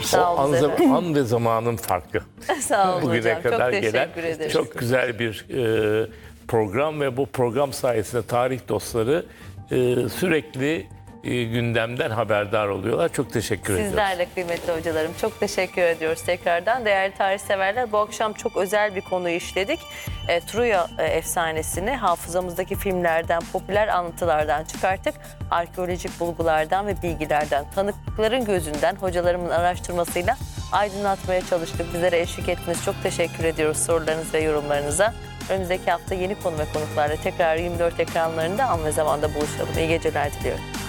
Sağ olun efendim. An ve zamanın farkı. Sağ olun Bugüne hocam. kadar Çok gelen teşekkür ederim. çok güzel bir program ve bu program sayesinde tarih dostları sürekli gündemden haberdar oluyorlar. Çok teşekkür ediyoruz. Sizler de kıymetli hocalarım. Çok teşekkür ediyoruz tekrardan. Değerli tarih severler, bu akşam çok özel bir konuyu işledik. Troya efsanesini hafızamızdaki filmlerden, popüler anlatılardan çıkarttık. Arkeolojik bulgulardan ve bilgilerden, tanıkların gözünden, hocalarımın araştırmasıyla aydınlatmaya çalıştık. Bizlere eşlik ettiniz. Çok teşekkür ediyoruz sorularınız ve yorumlarınıza. Önümüzdeki hafta yeni konu ve konuklarla tekrar 24 ekranlarında an ve zamanda buluşalım. İyi geceler diliyorum.